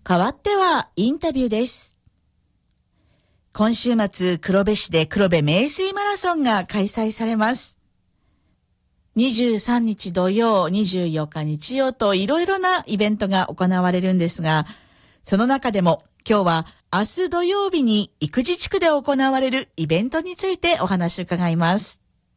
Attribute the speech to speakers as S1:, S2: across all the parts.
S1: 代わってはインタビューです。今週末、黒部市で黒部名水マラソンが開催されます。23日土曜、24日日曜といろいろなイベントが行われるんですが、その中でも今日は明日土曜日に生地地区で行われるイベントについてお話を伺います。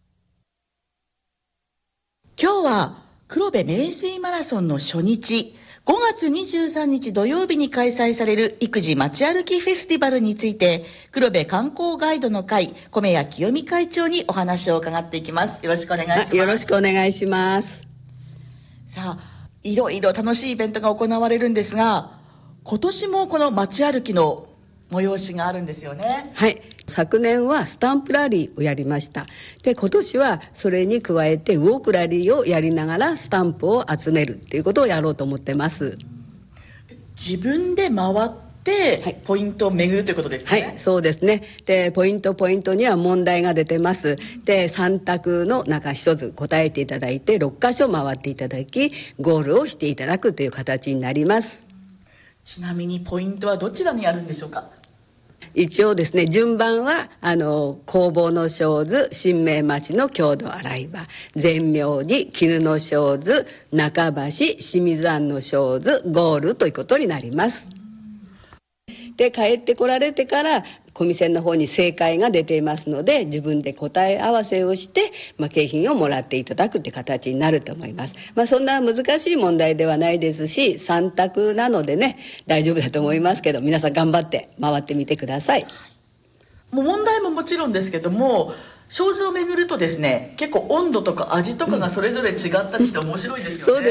S1: 今日は黒部名水マラソンの初日、5月23日土曜日に開催される育児街歩きフェスティバルについて、黒部観光ガイドの会、米谷清美会長にお話を伺っていきます。よろしくお願いします。
S2: よろしくお願いします。
S1: さあ、いろいろ楽しいイベントが行われるんですが、今年もこの街歩きの催しがあるんですよね。
S2: はい。昨年はスタンプラリーをやりました。で、今年はそれに加えてウォークラリーをやりながらスタンプを集めるっていうことをやろうと思ってます。
S1: 自分で回ってポイントを巡るということですね。
S2: はい、そうですね。で、ポイントには問題が出てます。で、3択の中1つ答えていただいて6箇所回っていただき、ゴールをしていただくという形になります。
S1: ちなみにポイントはどちらにあるんでしょうか？
S2: 一応ですね、順番は弘法の小図、新名町の郷土洗い場、善明寺、絹の小図、中橋、清水庵の小図、ゴールということになります。で、帰ってこられてから小店の方に正解が出ていますので、自分で答え合わせをして、景品をもらっていただくって形になると思います。そんな難しい問題ではないですし、3択なのでね、大丈夫だと思いますけど、皆さん頑張って回ってみてください。
S1: もう問題ももちろんですけども、小図を巡るとですね、結構温度とか味とかがそれぞれ違ったりして面白いですよね。